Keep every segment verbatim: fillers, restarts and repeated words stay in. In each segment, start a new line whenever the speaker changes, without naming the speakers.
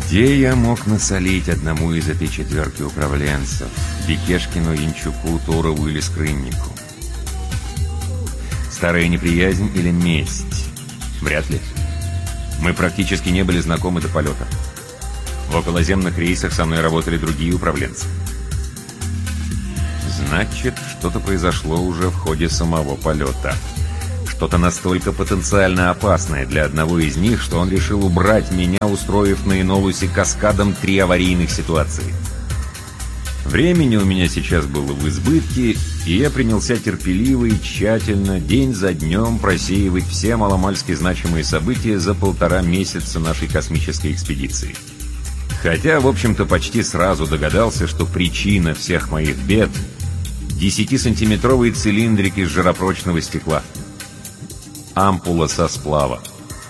Где я мог насолить одному из этой четверки управленцев? Бекешкину, Янчуку, Турову или Скрыннику? Старая неприязнь или месть? Вряд ли. Мы практически не были знакомы до полета. В околоземных рейсах со мной работали другие управленцы. Значит, что-то произошло уже в ходе самого полета. Что-то настолько потенциально опасное для одного из них, что он решил убрать меня, устроив на Энолусе каскадом три аварийных ситуации. Времени у меня сейчас было в избытке, и я принялся терпеливо и тщательно, день за днем, просеивать все маломальски значимые события за полтора месяца нашей космической экспедиции. Хотя, в общем-то, почти сразу догадался, что причина всех моих бед — десятисантиметровые цилиндрики из жаропрочного стекла. Ампула со сплава.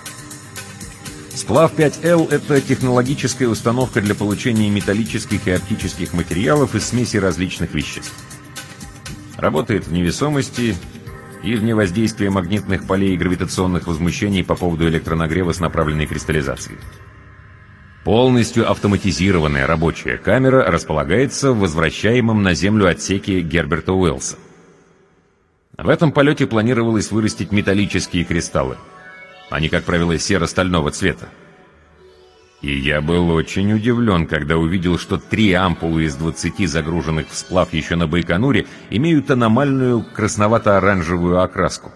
Сплав пять эл — это технологическая установка для получения металлических и оптических материалов из смеси различных веществ. Работает в невесомости и вне воздействия магнитных полей и гравитационных возмущений по поводу электронагрева с направленной кристаллизацией. Полностью автоматизированная рабочая камера располагается в возвращаемом на Землю отсеке Герберта Уэллса. В этом полете планировалось вырастить металлические кристаллы. Они, как правило, серо-стального цвета. И я был очень удивлен, когда увидел, что три ампулы из двадцати, загруженных в сплав еще на Байконуре, имеют аномальную красновато-оранжевую окраску.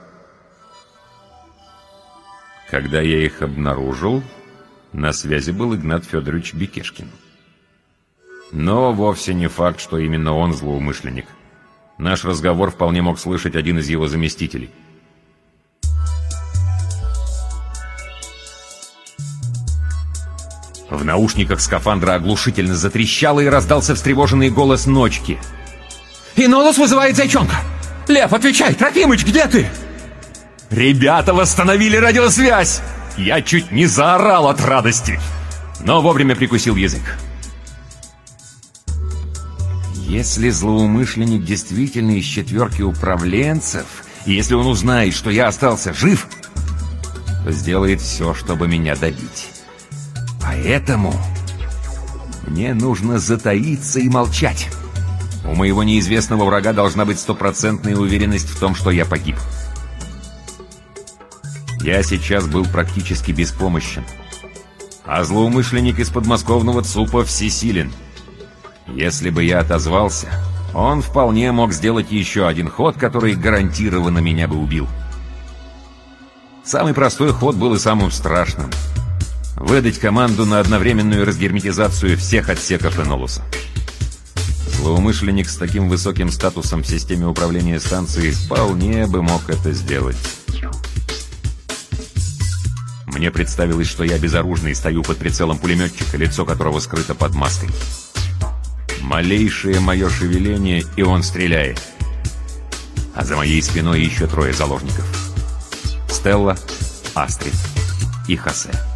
Когда я их обнаружил, на связи был Игнат Федорович Бекешкин. Но вовсе не факт, что именно он злоумышленник. Наш разговор вполне мог слышать один из его заместителей. В наушниках скафандра оглушительно затрещало, и раздался встревоженный голос Ночки. «Энолус вызывает Зайчонка! Лев, отвечай! Трофимыч, где ты?» «Ребята восстановили радиосвязь!» Я чуть не заорал от радости, но вовремя прикусил язык. Если злоумышленник действительно из четверки управленцев, и если он узнает, что я остался жив, то сделает все, чтобы меня добить. Поэтому мне нужно затаиться и молчать. У моего неизвестного врага должна быть стопроцентная уверенность в том, что я погиб. Я сейчас был практически беспомощен, а злоумышленник из подмосковного ЦУПа всесилен. Если бы я отозвался, он вполне мог сделать еще один ход, который гарантированно меня бы убил. Самый простой ход был и самым страшным — выдать команду на одновременную разгерметизацию всех отсеков Энолуса. Злоумышленник с таким высоким статусом в системе управления станцией вполне бы мог это сделать. Мне представилось, что я безоружный стою под прицелом пулеметчика, лицо которого скрыто под маской. Малейшее мое шевеление, и он стреляет. А за моей спиной еще трое заложников: Стелла, Астрид и Хосе.